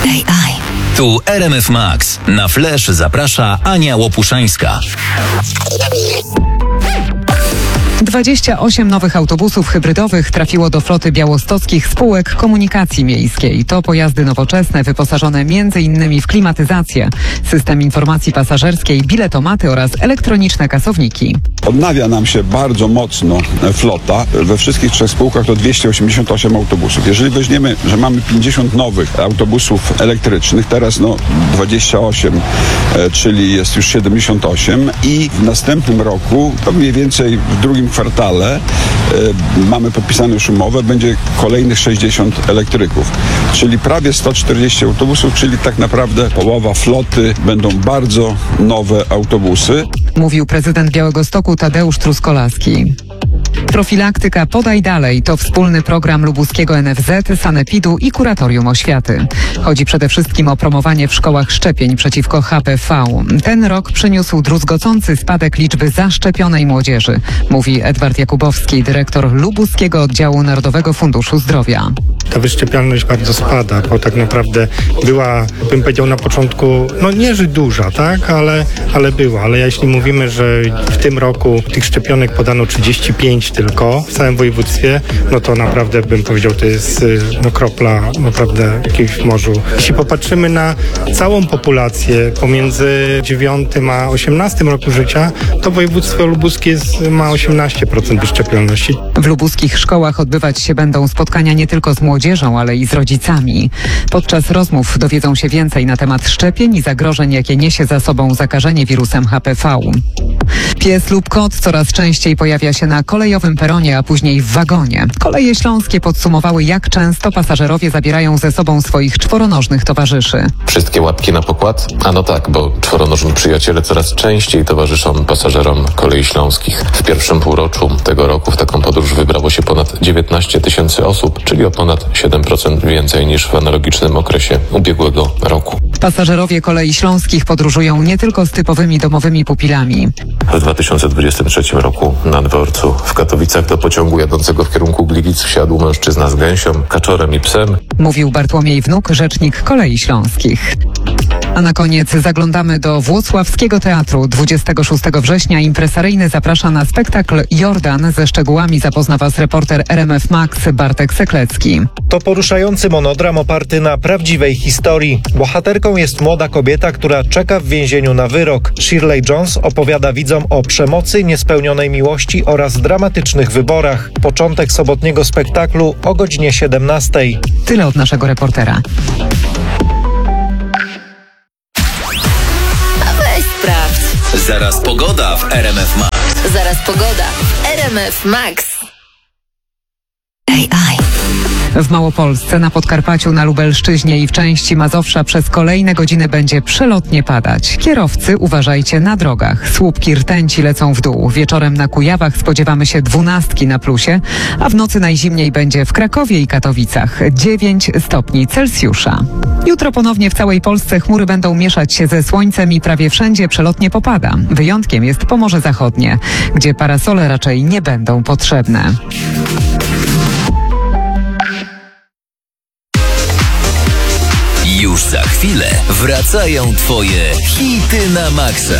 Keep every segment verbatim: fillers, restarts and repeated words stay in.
A I. Tu R M F Max. Na Flash zaprasza Ania Łopuszańska. dwadzieścia osiem nowych autobusów hybrydowych trafiło do floty białostockich spółek komunikacji miejskiej. To pojazdy nowoczesne, wyposażone m.in. w klimatyzację, system informacji pasażerskiej, biletomaty oraz elektroniczne kasowniki. Odnawia nam się bardzo mocno flota. We wszystkich trzech spółkach to dwieście osiemdziesiąt osiem autobusów. Jeżeli weźmiemy, że mamy pięćdziesiąt nowych autobusów elektrycznych, teraz no dwadzieścia osiem, czyli jest już siedemdziesiąt osiem i w następnym roku, to mniej więcej w drugim kwartale, mamy podpisaną już umowę, będzie kolejnych sześćdziesiąt elektryków, czyli prawie sto czterdzieści autobusów, czyli tak naprawdę połowa floty będą bardzo nowe autobusy. Mówił prezydent Białegostoku Tadeusz Truskolaski. Profilaktyka Podaj Dalej to wspólny program lubuskiego N F Z, Sanepidu i Kuratorium Oświaty. Chodzi przede wszystkim o promowanie w szkołach szczepień przeciwko H P V. Ten rok przyniósł druzgocący spadek liczby zaszczepionej młodzieży, mówi Edward Jakubowski, dyrektor lubuskiego oddziału Narodowego Funduszu Zdrowia. Ta wyszczepialność bardzo spada, bo tak naprawdę była, bym powiedział na początku, no nie, że duża, tak, ale, ale była. Ale jeśli mówimy, że w tym roku tych szczepionek podano trzydzieści pięć tylko w całym województwie, no to naprawdę bym powiedział, to jest no, kropla naprawdę jakiegoś w morzu. Jeśli popatrzymy na całą populację pomiędzy dziewiątym a osiemnastym roku życia, to województwo lubuskie jest, ma osiemnaście procent wyszczepialności. W lubuskich szkołach odbywać się będą spotkania nie tylko z młodzieżą, ale i z rodzicami. Podczas rozmów dowiedzą się więcej na temat szczepień i zagrożeń, jakie niesie za sobą zakażenie wirusem H P V. Pies lub kot coraz częściej pojawia się na kolejowym peronie, a później w wagonie. Koleje śląskie podsumowały, jak często pasażerowie zabierają ze sobą swoich czworonożnych towarzyszy. Wszystkie łapki na pokład? A no tak, bo czworonożni przyjaciele coraz częściej towarzyszą pasażerom kolei śląskich. W pierwszym półroczu tego roku w taką podróż wybrało się ponad dziewiętnaście tysięcy osób, czyli o ponad siedem procent więcej niż w analogicznym okresie ubiegłego roku. Pasażerowie kolei śląskich podróżują nie tylko z typowymi domowymi pupilami. W dwa tysiące dwudziestym trzecim roku na dworcu w Katowicach do pociągu jadącego w kierunku Gliwic wsiadł mężczyzna z gęsią, kaczorem i psem. Mówił Bartłomiej Wnuk, rzecznik kolei śląskich. A na koniec zaglądamy do Włocławskiego Teatru. dwudziestego szóstego września impresaryjny zaprasza na spektakl Jordan. Ze szczegółami zapozna Was reporter R M F Max Bartek Seklecki. To poruszający monodram oparty na prawdziwej historii. Bohaterką jest młoda kobieta, która czeka w więzieniu na wyrok. Shirley Jones opowiada widzom o przemocy, niespełnionej miłości oraz dramatycznych wyborach. Początek sobotniego spektaklu o godzinie siedemnastej. Tyle od naszego reportera. Sprawdź. Zaraz pogoda w R M F Max. Zaraz pogoda w R M F Max. A I. W Małopolsce, na Podkarpaciu, na Lubelszczyźnie i w części Mazowsza przez kolejne godziny będzie przelotnie padać. Kierowcy, uważajcie na drogach. Słupki rtęci lecą w dół. Wieczorem na Kujawach spodziewamy się dwunastki na plusie, a w nocy najzimniej będzie w Krakowie i Katowicach. dziewięć stopni Celsjusza. Jutro ponownie w całej Polsce chmury będą mieszać się ze słońcem i prawie wszędzie przelotnie popada. Wyjątkiem jest Pomorze Zachodnie, gdzie parasole raczej nie będą potrzebne. Już za chwilę wracają Twoje hity na maksa.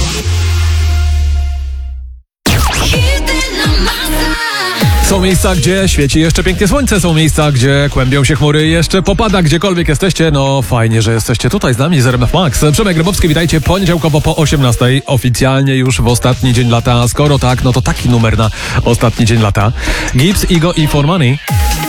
Są miejsca, gdzie świeci jeszcze pięknie słońce, są miejsca, gdzie kłębią się chmury i jeszcze popada. Gdziekolwiek jesteście, no fajnie, że jesteście tutaj z nami z R M F Max. Przemek Grabowski, witajcie poniedziałkowo po osiemnastej, oficjalnie już w ostatni dzień lata. Skoro tak, no to taki numer na ostatni dzień lata. Gibbs, Ego i For Money.